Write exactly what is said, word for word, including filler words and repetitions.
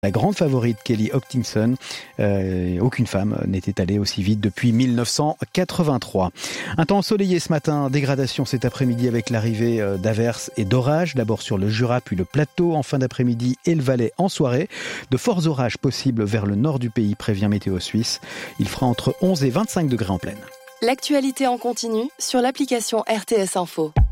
La grande favorite Kelly Hopkinson, euh, aucune femme n'était allée aussi vite depuis mille neuf cent quatre-vingt-trois. Un temps ensoleillé ce matin, dégradation cet après-midi avec l'arrivée d'averses et d'orages. D'abord sur le Jura, puis le plateau, en fin d'après-midi et le Valais en soirée. De forts orages possibles vers le nord du pays, prévient Météo Suisse. Il fera entre onze et vingt-cinq degrés en plaine. L'actualité en continu sur l'application R T S Info.